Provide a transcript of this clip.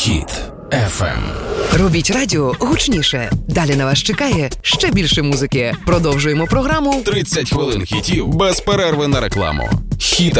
Хіт FM. Робіть радіо гучніше. Далі на вас чекає ще більше музики. Продовжуємо програму 30 хвилин хітів без перерви на рекламу. Хіт